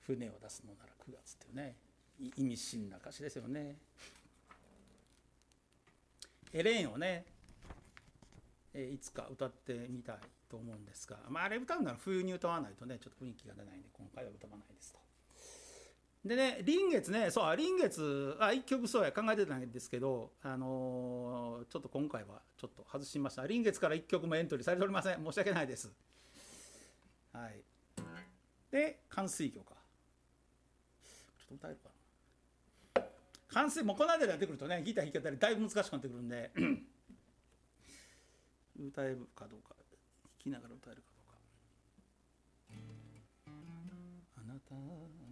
船を出すのなら9月っていうね、意味深な歌詞ですよね。エレーンをね、いつか歌ってみたいと思うんですが、あれ歌うなら冬に歌わないとね、ちょっと雰囲気が出ないんで、今回は歌わないですと。でね、臨月ね、そう、臨月、1曲そうや、考えてたんですけど、ちょっと今回はちょっと外しました。臨月から1曲もエントリーされておりません。申し訳ないです。はい。で、寒水魚か。ちょっと歌えるかな。寒水、もうこの辺りやってくるとね、ギター弾き方でだいぶ難しくなってくるんで、歌えるかどうか、弾きながら歌えるかどうか。あなた